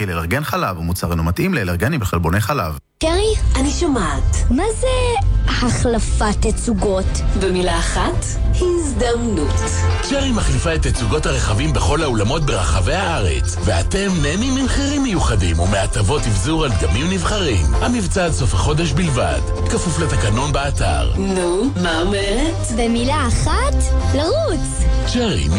מכיל אלרגן חלב, ומוצר אינו מתאים לאלרגנים בחלבוני חלב. קרי, אני שומעת. מה זה החלפת תצוגות? במילה אחת, הזדמנות. צ'רי מחליפה את תצוגות הרכבים בכל האולמות ברחבי הארץ, ואתם נהנים ממחירים מיוחדים ומהטבות אבזור על דגמים נבחרים. המבצע עד סוף החודש בלבד, כפוף לתקנון באתר. נו, מה אומרת? במילה אחת, לרוץ. צ'רי